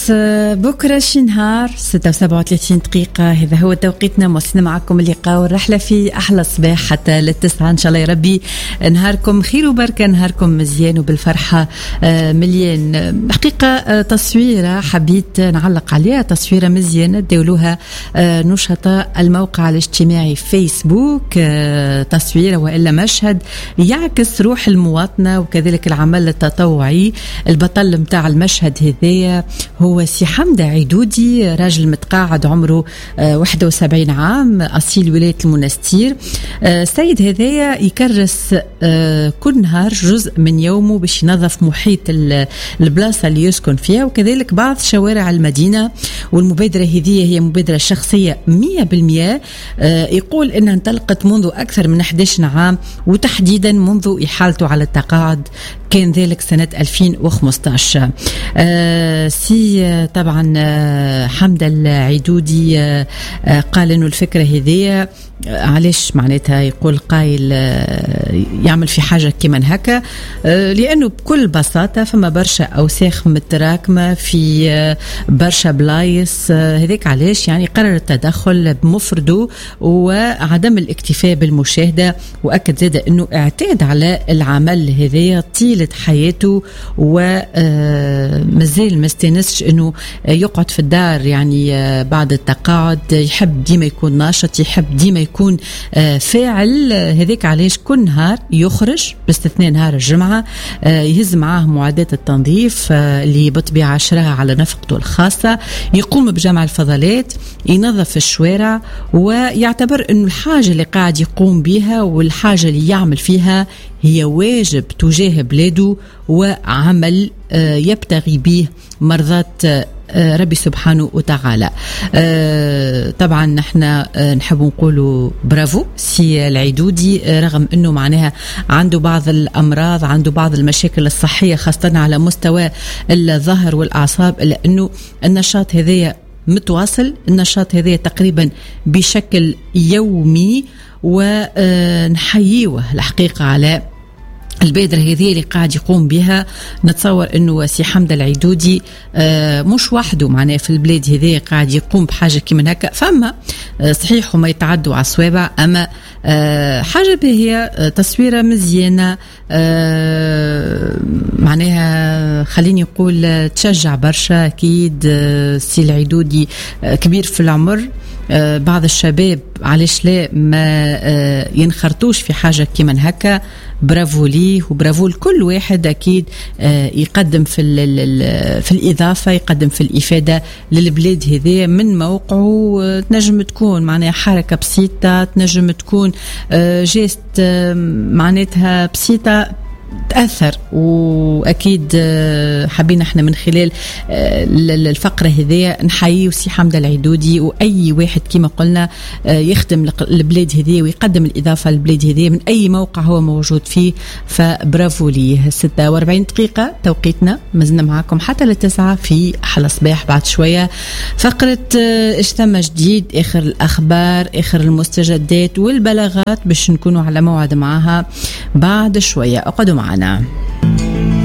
بكرة شي نهار 6:37 دقيقة. هذا هو توقيتنا. موصلنا معكم اللقاء والرحلة في أحلى صباح حتى للتسعة إن شاء الله. يا ربي نهاركم خير وبركة، نهاركم مزيان وبالفرحة مليان. حقيقة تصويرة حبيت نعلق عليها، تصويرة مزيانة دولوها نشطاء الموقع الاجتماعي فيسبوك. تصويرة وإلا مشهد يعكس روح المواطنة وكذلك العمل التطوعي. البطل متاع المشهد هذايا هو سي حمدة عيدودي، راجل متقاعد عمره 71 عام، أصيل ولاية المنستير. السيد هذايا يكرس كل نهار جزء من يومه باش ينظف محيط البلاصة اللي يسكن فيها وكذلك بعض شوارع المدينة. والمبادرة هذه هي مبادرة شخصية 100%. يقول إنها انطلقت منذ أكثر من 11 عام وتحديدا منذ إحالته على التقاعد، كان ذلك سنة 2015. سي طبعا حمدة العيدودي قال إنه الفكرة هذه علاش معناتها يقول قايل يعمل في حاجة كمان هكا، لأنه بكل بساطة فما برشا أوساخ متراكمة في برشا بلايص. هذيك علاش يعني قرر التدخل بمفرده وعدم الاكتفاء بالمشاهدة، وأكد زادة أنه اعتاد على العمل هذية طيلة حياته ومازال مستنسش أنه يقعد في الدار يعني بعد التقاعد. يحب ديما يكون ناشط، يحب ديما يكون فاعل. هذيك علاش كل نهار يخرج باستثناء نهار الجمعة يهز معاه معدات التنظيف اللي بطبيعة عشرها على نفقته الخاصة، يقوم بجمع الفضلات، ينظف الشوارع، ويعتبر أنه الحاجة اللي قاعد يقوم بها والحاجة اللي يعمل فيها هي واجب تجاه بلاده وعمل يبتغي به مرضات ربي سبحانه وتعالى. طبعا نحن نحب نقولوا برافو سي العيدودي، رغم انه معناها عنده بعض الامراض، عنده بعض المشاكل الصحية خاصة على مستوى الظهر والاعصاب، الا انه النشاط هذايا متواصل، النشاط هذايا تقريبا بشكل يومي، ونحييه الحقيقة على البادرة هذه اللي قاعد يقوم بها. نتصور انه سي حمدة العيدودي مش وحده معناه في البلاد هذه قاعد يقوم بحاجة كيما هكا. فما صحيح وما يتعدوا على الصوابع، اما حاجة باهية، تصويرة مزيانة، معناها خليني نقول تشجع برشا. اكيد سي العيدودي كبير في العمر، بعض الشباب علاش لا ما ينخرطوش في حاجة كيما هكا. برافو ليه وبرافو لكل واحد أكيد يقدم في الإضافة، يقدم في الإفادة للبلاد هذه من موقعه. تنجم تكون معناها حركة بسيطة، تنجم تكون جيست معناتها بسيطة تأثر. وأكيد حابين احنا من خلال الفقرة هذه نحيي سي حمدة العيدودي وأي واحد كما قلنا يخدم البلاد هذه ويقدم الإضافة للبلاد هذه من أي موقع هو موجود فيه، فبرافو ليه. 46 دقيقة توقيتنا، مازلنا معاكم حتى للتسعة في أحلى صباح. بعد شوية فقرة إيش ثم جديد، آخر الأخبار، آخر المستجدات والبلاغات باش نكونوا على موعد معها بعد شوية. اقعدوا معنا.